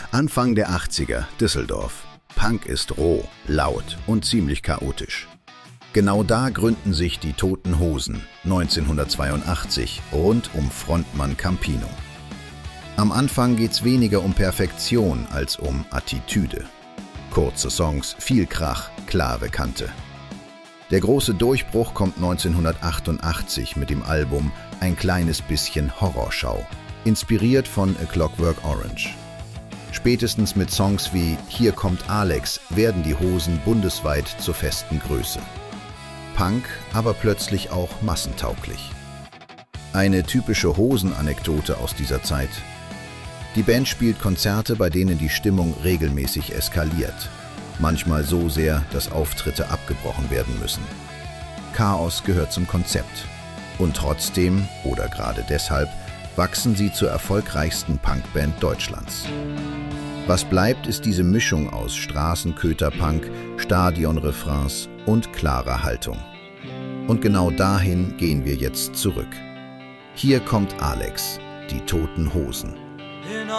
Anfang der 80er, Düsseldorf. Punk ist roh, laut und ziemlich chaotisch. Genau da gründen sich die Toten Hosen 1982 rund um Frontmann Campino. Am Anfang geht's weniger um Perfektion als um Attitüde. Kurze Songs, viel Krach, klare Kante. Der große Durchbruch kommt 1988 mit dem Album Ein kleines bisschen Horrorschau, inspiriert von A Clockwork Orange. Spätestens mit Songs wie Hier kommt Alex werden die Hosen bundesweit zur festen Größe. Punk, aber plötzlich auch massentauglich. Eine typische Hosen-Anekdote aus dieser Zeit. Die Band spielt Konzerte, bei denen die Stimmung regelmäßig eskaliert. Manchmal so sehr, dass Auftritte abgebrochen werden müssen. Chaos gehört zum Konzept. Und trotzdem, oder gerade deshalb, wachsen sie zur erfolgreichsten Punkband Deutschlands. Was bleibt, ist diese Mischung aus Straßenköter-Punk, Stadion-Refrains und klarer Haltung. Und genau dahin gehen wir jetzt zurück. Hier kommt Alex, die Toten Hosen.